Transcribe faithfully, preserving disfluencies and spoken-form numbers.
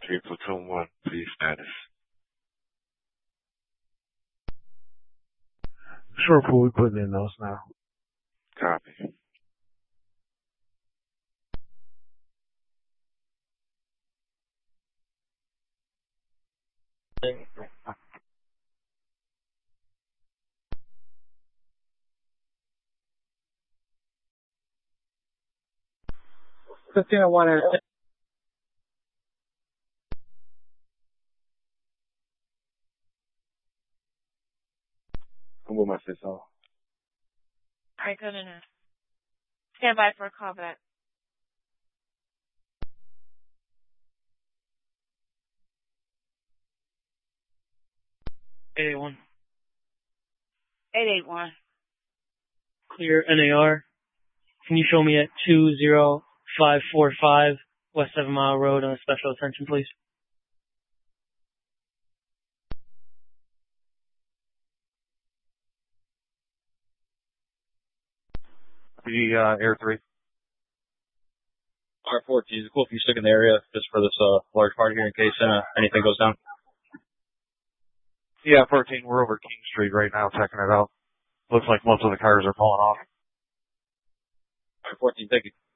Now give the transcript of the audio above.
three, Platoon one, please status. Short pool, we putting in those now. Copy. fifteen oh one. I'm with my sis off. Alright, good enough. Stand by for a callback. eight eight one. eight eight one. Clear N A R. Can you show me at two zero five four five West Seven Mile Road on a special attention, please? The uh, Air three. R fourteen, is it cool if you stick in the area just for this uh, large party here in case uh, anything goes down? Yeah, fourteen, we're over King Street right now checking it out. Looks like most of the cars are pulling off. R fourteen, thank you.